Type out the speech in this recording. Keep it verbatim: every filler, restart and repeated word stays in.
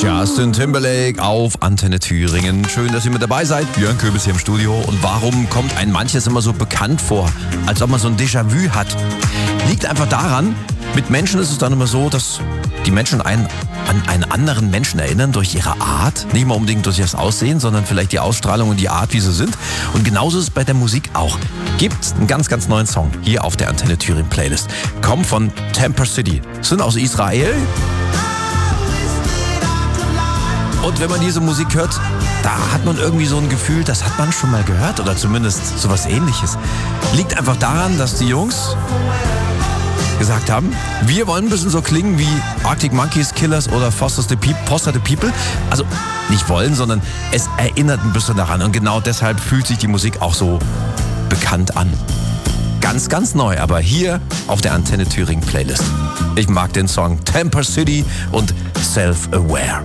Justin Timberlake auf Antenne Thüringen. Schön, dass ihr mit dabei seid. Björn Köbis hier im Studio. Und warum kommt ein manches immer so bekannt vor, als ob man so ein Déjà-vu hat? Liegt einfach daran, mit Menschen ist es dann immer so, dass die Menschen einen an einen anderen Menschen erinnern durch ihre Art. Nicht mal unbedingt durch das Aussehen, sondern vielleicht die Ausstrahlung und die Art, wie sie sind. Und genauso ist es bei der Musik auch. Gibt einen ganz, ganz neuen Song hier auf der Antenne Thüringen Playlist. Kommt von Temper City. Sind aus Israel. Und wenn man diese Musik hört, da hat man irgendwie so ein Gefühl, das hat man schon mal gehört oder zumindest sowas Ähnliches. Liegt einfach daran, dass die Jungs gesagt haben, wir wollen ein bisschen so klingen wie Arctic Monkeys, Killers oder Foster the People. Foster the People. Also nicht wollen, sondern es erinnert ein bisschen daran. Und genau deshalb fühlt sich die Musik auch so bekannt an. Ganz, ganz neu, aber hier auf der Antenne Thüringen Playlist. Ich mag den Song Temper City und Self-Aware.